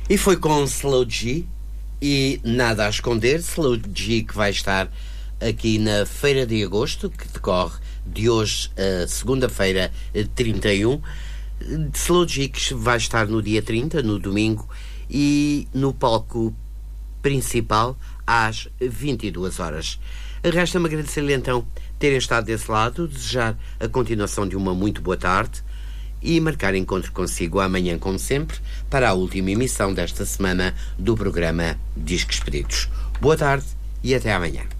E foi com Slow G e nada a esconder. Slow G que vai estar aqui na Feira de Agosto, que decorre de hoje a segunda-feira 31. Slow G que vai estar no dia 30, no domingo, e no palco principal às 22 horas. Resta-me agradecer-lhe então terem estado desse lado, desejar a continuação de uma muito boa tarde e marcar encontro consigo amanhã, como sempre, para a última emissão desta semana do programa Discos Pedidos. Boa tarde e até amanhã.